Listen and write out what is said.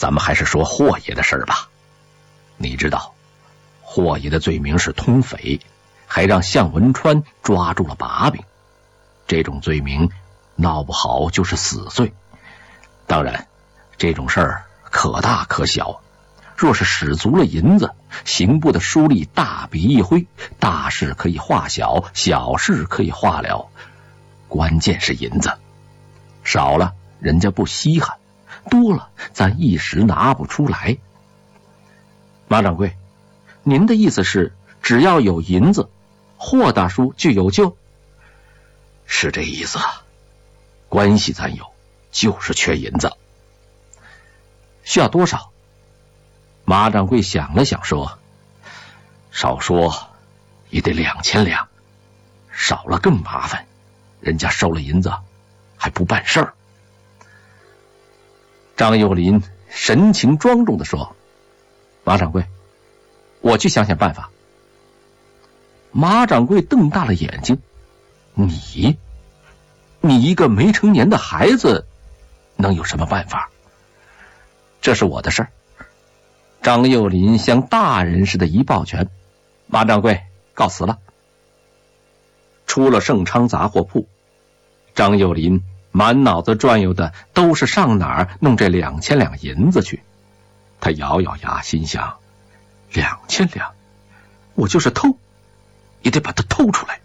咱们还是说霍爷的事儿吧。你知道，霍爷的罪名是通匪，还让向文川抓住了把柄。这种罪名闹不好就是死罪。当然，这种事儿可大可小。若是使足了银子，刑部的书吏大笔一挥，大事可以化小，小事可以化了。关键是银子，少了人家不稀罕，多了咱一时拿不出来。马掌柜，您的意思是只要有银子，霍大叔就有救？是这意思。关系咱有，就是缺银子。需要多少？马掌柜想了想说，少说也得2000两，少了更麻烦，人家收了银子还不办事儿。张幼林神情庄重地说，马掌柜，我去想想办法。马掌柜瞪大了眼睛，你一个没成年的孩子能有什么办法？这是我的事儿。张幼林像大人似的一抱拳，马掌柜告辞了。出了盛昌杂货铺，张幼林满脑子转悠的都是上哪儿弄这2000两银子去。他咬咬牙，心想，2000两，我就是偷也得把它偷出来。